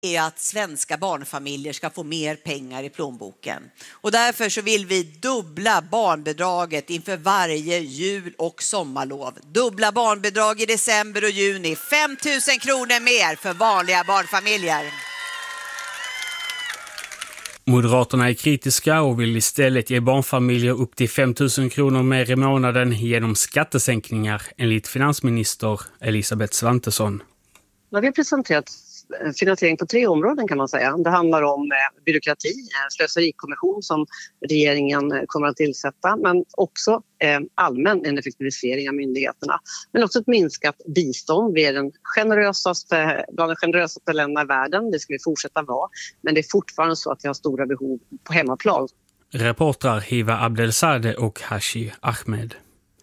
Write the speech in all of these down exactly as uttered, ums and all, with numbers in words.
är att svenska barnfamiljer ska få mer pengar i plånboken. Och därför så vill vi dubbla barnbidraget inför varje jul- och sommarlov. Dubbla barnbidrag i december och juni. fem tusen kronor mer för vanliga barnfamiljer. Moderaterna är kritiska och vill istället ge barnfamiljer upp till fem tusen kronor mer i månaden genom skattesänkningar, enligt finansminister Elisabeth Svantesson. Vi har presenterat finansiering på tre områden kan man säga. Det handlar om eh, byråkrati, eh, slöserikommission som regeringen eh, kommer att tillsätta, men också eh, allmän en effektivisering av myndigheterna. Men också ett minskat bistånd. Vi är den generösaste, bland de generösaste länderna i världen. Det ska vi fortsätta vara. Men det är fortfarande så att vi har stora behov på hemmaplan. Reportrar Hiva Abdelsade och Hashi Ahmed.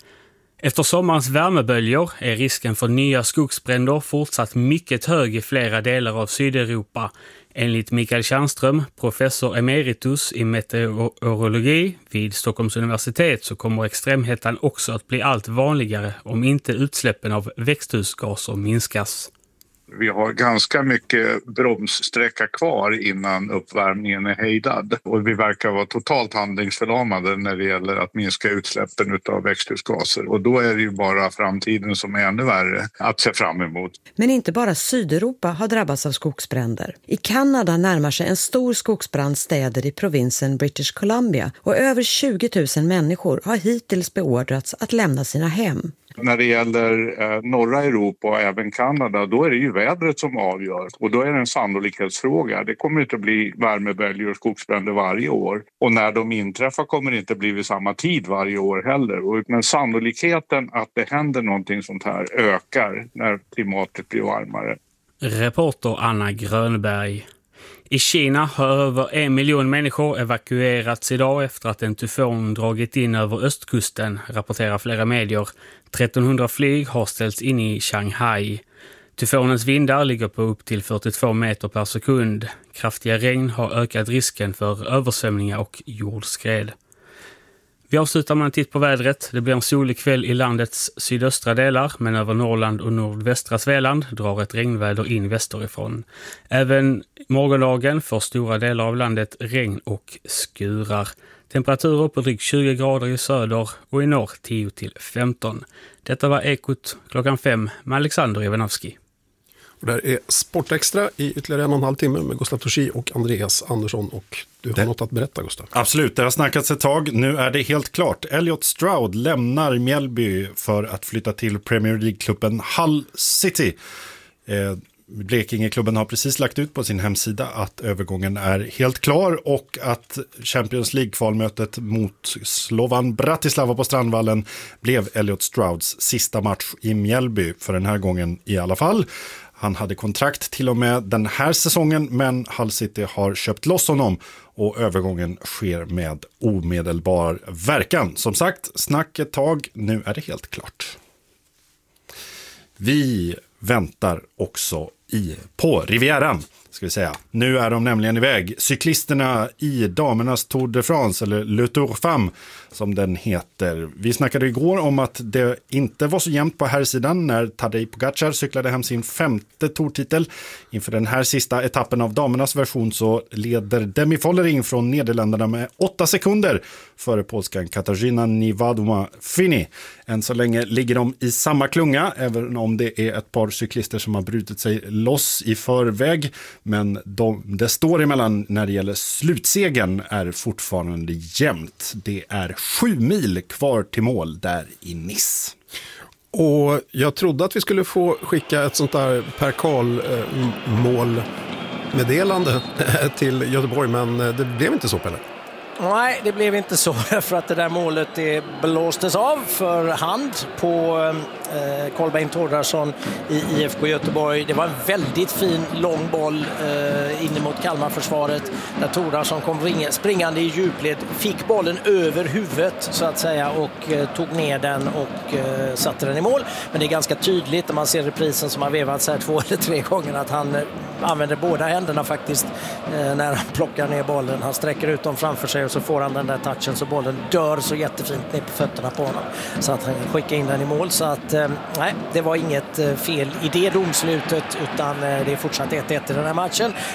Efter sommarens värmeböljor är risken för nya skogsbränder fortsatt mycket hög i flera delar av Sydeuropa. Enligt Mikael Tjärnström, professor emeritus i meteorologi vid Stockholms universitet, så kommer extremhettan också att bli allt vanligare om inte utsläppen av växthusgaser minskas. Vi har ganska mycket bromssträcka kvar innan uppvärmningen är hejdad. Och vi verkar vara totalt handlingsförlamade när det gäller att minska utsläppen av växthusgaser. Och då är det ju bara framtiden som är ännu värre att se fram emot. Men inte bara Sydeuropa har drabbats av skogsbränder. I Kanada närmar sig en stor skogsbrand städer i provinsen British Columbia. Och över tjugo tusen människor har hittills beordrats att lämna sina hem. När det gäller eh, norra Europa och även Kanada, då är det ju vädret som avgör. Och då är det en sannolikhetsfråga. Det kommer inte bli värmeböljor och skogsbränder varje år. Och när de inträffar kommer det inte bli vid samma tid varje år heller. Och, men sannolikheten att det händer någonting sånt här ökar när klimatet blir varmare. Reporter Anna Grönberg. I Kina har över en miljon människor evakuerats idag efter att en tyfon dragit in över östkusten, rapporterar flera medier. trettonhundra flyg har ställts in i Shanghai. Tyfonens vindar ligger på upp till fyrtiotvå meter per sekund. Kraftiga regn har ökat risken för översvämningar och jordskred. Vi avslutar med en titt på vädret. Det blir en solig kväll i landets sydöstra delar, men över Norrland och nordvästra Svealand drar ett regnväder in västerifrån. Även morgondagen får stora delar av landet regn och skurar. Temperaturer på drygt tjugo grader i söder och i norr tio till femton. Detta var Ekot klockan fem med Alexander Ivanovski. Och där är Sportextra i ytterligare en och en halv timme med Gustav Torsi och Andreas Andersson. Och du har det... något att berätta, Gustav. Absolut, det har snackats ett tag. Nu är det helt klart. Elliot Stroud lämnar Mjällby för att flytta till Premier League-klubben Hull City. Eh, Blekingeklubben har precis lagt ut på sin hemsida att övergången är helt klar och att Champions League-kvalmötet mot Slovan Bratislava på Strandvallen blev Elliot Strouds sista match i Mjällby för den här gången i alla fall. Han hade kontrakt till och med den här säsongen, men Hull City har köpt loss honom och övergången sker med omedelbar verkan. Som sagt, snack ett tag, nu är det helt klart. Vi väntar också i på Rivieran, ska vi säga. Nu är de nämligen iväg. Cyklisterna i damernas Tour de France, eller Le Tour Femme som den heter. Vi snackade igår om att det inte var så jämnt på här sidan när Tadej Pogacar cyklade hem sin femte tourtitel. Inför den här sista etappen av damernas version så leder Demi Vollering från Nederländerna med åtta sekunder före polskan Katarzyna Niewodoma-Fini. Än så länge ligger de i samma klunga, även om det är ett par cyklister som har brutit sig loss i förväg. Men de, det står emellan när det gäller slutsegen är fortfarande jämnt. Det är sju mil kvar till mål där i Nice. Och jag trodde att vi skulle få skicka ett sånt där Per Karl-målmeddelande till Göteborg, men det blev inte så, Pelle. Nej, det blev inte så för att det där målet det blåstes av för hand på eh, Kolbeinn Thordarson i I F K Göteborg. Det var en väldigt fin lång boll eh, in mot Kalmarförsvaret där Thordarson kom ringa, springande i djupled, fick bollen över huvudet så att säga och eh, tog ner den och eh, satte den i mål. Men det är ganska tydligt när man ser reprisen som har vevats här två eller tre gånger att han eh, använder båda händerna faktiskt eh, när han plockar ner bollen. Han sträcker ut dem framför sig och så får han den där touchen så bollen dör så jättefint ner på fötterna på honom så att han skickar in den i mål. Så att eh, nej, det var inget eh, fel i det domslutet utan eh, det är fortsatt ett ett i den här matchen.